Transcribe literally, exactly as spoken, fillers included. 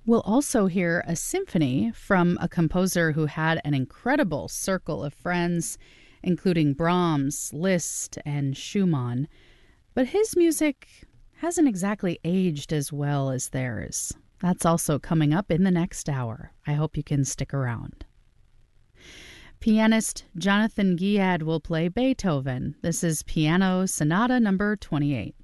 We'll also hear a symphony from a composer who had an incredible circle of friends, including Brahms, Liszt, and Schumann. But his music hasn't exactly aged as well as theirs. That's also coming up in the next hour. I hope you can stick around. Pianist Jonathan Guiad will play Beethoven. This is Piano Sonata number twenty-eight.